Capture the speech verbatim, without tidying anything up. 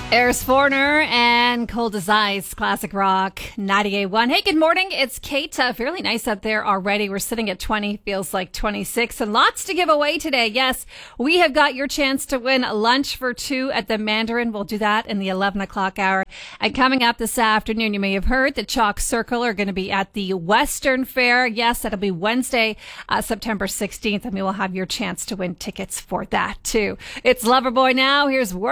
There's Foreigner and Cold as Ice, classic rock, ninety-eight point one. Hey, good morning. It's Kate. Uh, fairly nice out there already. We're sitting at twenty, feels like twenty-six, and lots to give away today. Yes, we have got your chance to win lunch for two at the Mandarin. We'll do that in the eleven o'clock hour. And coming up this afternoon, you may have heard the Chalk Circle are going to be at the Western Fair. Yes, that'll be Wednesday, uh, September sixteenth, and we will have your chance to win tickets for that too. It's Loverboy now. Here's Work.